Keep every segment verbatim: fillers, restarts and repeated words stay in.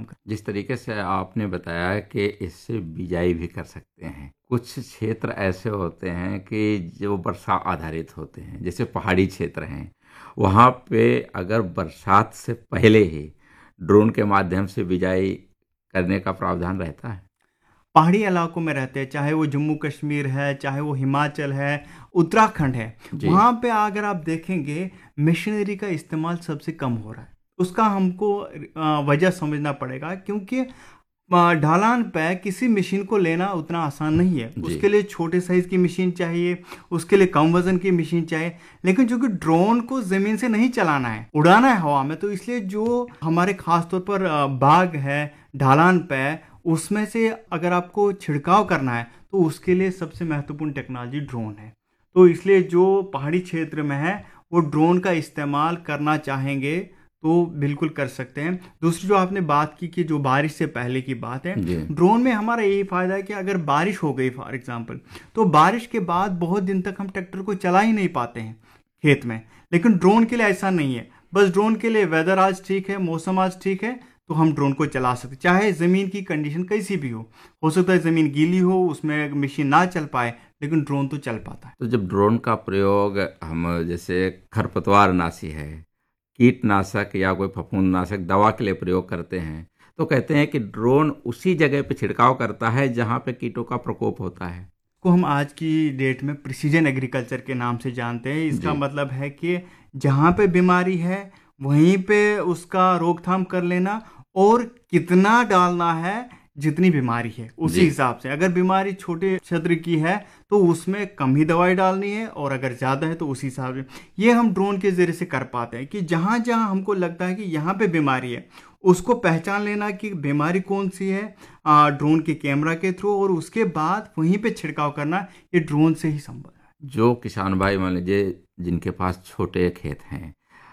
कर। जिस तरीके से आपने बताया कि इससे बिजाई भी कर सकते हैं, कुछ क्षेत्र ऐसे होते हैं कि जो वर्षा आधारित होते हैं, जैसे पहाड़ी क्षेत्र हैं, वहाँ पे अगर बरसात से पहले ही ड्रोन के माध्यम से बिजाई करने का प्रावधान रहता है। पहाड़ी इलाकों में रहते हैं, चाहे वो जम्मू कश्मीर है, चाहे वो हिमाचल है, उत्तराखंड है, जी। वहाँ पे अगर आप देखेंगे मशीनरी का इस्तेमाल सबसे कम हो रहा है। उसका हमको अ, वजह समझना पड़ेगा, क्योंकि अ, ढलान पे किसी मशीन को लेना उतना आसान नहीं है। जी। उसके लिए छोटे साइज़ की मशीन चाहिए, उसके लिए कम वज़न की मशीन चाहिए। लेकिन चूँकि ड्रोन को ज़मीन से नहीं चलाना है, उड़ाना है हवा में, तो इसलिए जो हमारे ख़ास तौर पर अ, बाग है, ढलान पे, उसमें से अगर आपको छिड़काव करना है, तो उसके लिए सबसे महत्वपूर्ण टेक्नोलॉजी ड्रोन है। तो इसलिए जो पहाड़ी क्षेत्र में है, वो ड्रोन का इस्तेमाल करना चाहेंगे तो बिल्कुल कर सकते हैं। दूसरी जो आपने बात की कि जो बारिश से पहले की बात है, जी। ड्रोन में हमारा यही फ़ायदा है कि अगर बारिश हो गई फॉर एग्जांपल, तो बारिश के बाद बहुत दिन तक हम ट्रैक्टर को चला ही नहीं पाते हैं खेत में। लेकिन ड्रोन के लिए ऐसा नहीं है। बस ड्रोन के लिए वेदर आज ठीक है, मौसम आज ठीक है, तो हम ड्रोन को चला सकते, चाहे ज़मीन की कंडीशन कैसी भी हो। हो सकता है ज़मीन गीली हो, उसमें मशीन ना चल पाए, लेकिन ड्रोन तो चल पाता है। तो जब ड्रोन का प्रयोग हम जैसे खरपतवारनाशी है, कीटनाशक या कोई फफूंदनाशक दवा के लिए प्रयोग करते हैं, तो कहते हैं कि ड्रोन उसी जगह पे छिड़काव करता है जहाँ पे कीटों का प्रकोप होता है। को हम आज की डेट में प्रिसीजन एग्रीकल्चर के नाम से जानते हैं। इसका जी। मतलब है कि जहाँ पे बीमारी है वहीं पे उसका रोकथाम कर लेना, और कितना डालना है जितनी बीमारी है उसी जी। हिसाब से। अगर बीमारी छोटे क्षेत्र की है तो उसमें कम ही दवाई डालनी है, और अगर ज़्यादा है तो उसी हिसाब से। ये हम ड्रोन के ज़रिए से कर पाते हैं कि जहाँ जहाँ हमको लगता है कि यहाँ पे बीमारी है, उसको पहचान लेना कि बीमारी कौन सी है आ, ड्रोन के कैमरा के थ्रू, और उसके बाद वहीं पे छिड़काव करना, ये ड्रोन से ही संभव है। जो किसान भाई मान लीजिए जिनके पास छोटे खेत हैं,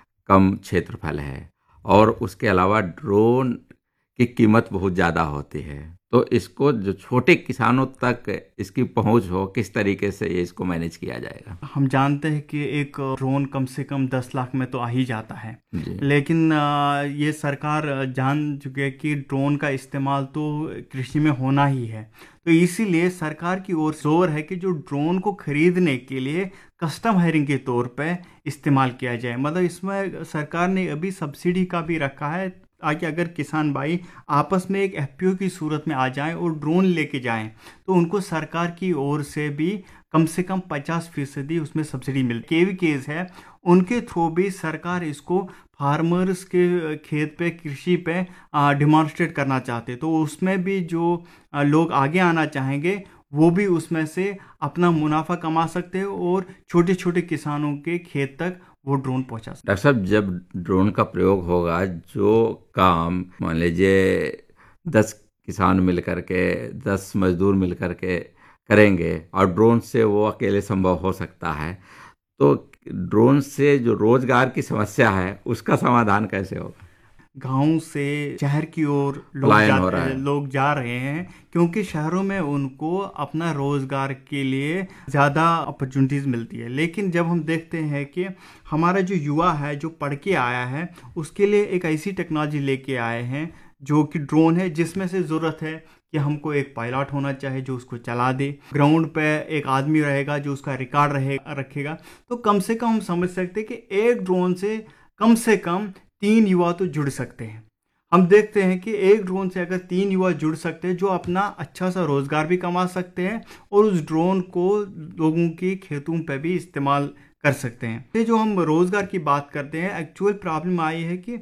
कम क्षेत्रफल है, और उसके अलावा ड्रोन की कीमत बहुत ज़्यादा होती है, तो इसको जो छोटे किसानों तक इसकी पहुंच हो, किस तरीके से ये इसको मैनेज किया जाएगा? हम जानते हैं कि एक ड्रोन कम से कम दस लाख में तो आ ही जाता है। जी। लेकिन आ, ये सरकार जान चुकी है कि ड्रोन का इस्तेमाल तो कृषि में होना ही है। तो इसीलिए सरकार की ओर जोर है कि जो ड्रोन को खरीदने के लिए कस्टम हायरिंग के तौर पे इस्तेमाल किया जाए। मतलब इसमें सरकार ने अभी सब्सिडी का भी रखा है, ताकि अगर किसान भाई आपस में एक एफपीओ की सूरत में आ जाएं और ड्रोन लेके जाएं, तो उनको सरकार की ओर से भी कम से कम पचास फीसदी उसमें सब्सिडी मिलती है। केवी केस है, उनके थ्रू भी सरकार इसको फार्मर्स के खेत पे, कृषि पे डिमॉन्स्ट्रेट करना चाहते, तो उसमें भी जो आ, लोग आगे आना चाहेंगे वो भी उसमें से अपना मुनाफा कमा सकते हैं, और छोटे छोटे किसानों के खेत तक वो ड्रोन पहुंचा सकते। डॉक्टर साहब, जब ड्रोन का प्रयोग होगा, जो काम मान लीजिए दस किसान मिल करके, दस मजदूर मिल करके करेंगे, और ड्रोन से वो अकेले संभव हो सकता है, तो ड्रोन से जो रोजगार की समस्या है उसका समाधान कैसे होगा? गांव से शहर की ओर लोग पलायन हो जाते रहा हैं, है। लोग जा रहे हैं, क्योंकि शहरों में उनको अपना रोजगार के लिए ज़्यादा अपॉर्चुनिटीज़ मिलती है। लेकिन जब हम देखते हैं कि हमारा जो युवा है, जो पढ़ के आया है, उसके लिए एक ऐसी टेक्नोलॉजी लेके आए हैं जो कि ड्रोन है, जिसमें से ज़रूरत है कि हमको एक पायलट होना चाहिए जो उसको चला दे, ग्राउंड पे एक आदमी रहेगा जो उसका रिकॉर्ड रहे रखेगा। तो कम से कम हम समझ सकते हैं कि एक ड्रोन से कम से कम तीन युवा तो जुड़ सकते हैं। हम देखते हैं कि एक ड्रोन से अगर तीन युवा जुड़ सकते हैं, जो अपना अच्छा सा रोजगार भी कमा सकते हैं, और उस ड्रोन को लोगों के खेतों पे भी इस्तेमाल कर सकते हैं। ये जो हम रोजगार की बात करते हैं, एक्चुअल प्रॉब्लम आई है कि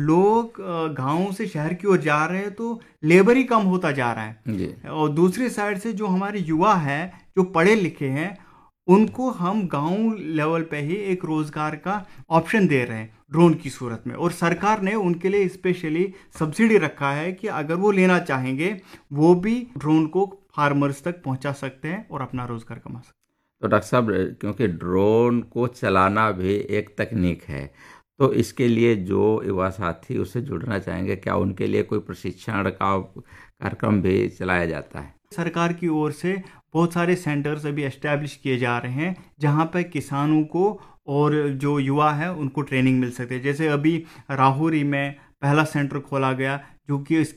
लोग गांव से शहर की ओर जा रहे हैं, तो लेबर ही कम होता जा रहा है। जी। और दूसरी साइड से जो हमारे युवा हैं, जो पढ़े लिखे हैं, उनको हम गांव लेवल पे ही एक रोजगार का ऑप्शन दे रहे हैं ड्रोन की सूरत में, और सरकार ने उनके लिए स्पेशली सब्सिडी रखा है कि अगर वो लेना चाहेंगे वो भी ड्रोन को फार्मर्स तक पहुंचा सकते हैं और अपना रोजगार कमा सकते हैं। तो डॉक्टर साहब, क्योंकि ड्रोन को चलाना भी एक तकनीक है, तो इसके लिए जो युवा साथी उससे जुड़ना चाहेंगे, क्या उनके लिए कोई प्रशिक्षण का कार्यक्रम भी चलाया जाता है? सरकार की ओर से बहुत सारे सेंटर्स अभी एस्टैब्लिश किए जा रहे हैं, जहां पर किसानों को और जो युवा है उनको ट्रेनिंग मिल सकती है। जैसे अभी राहुरी में पहला सेंटर खोला गया, जो कि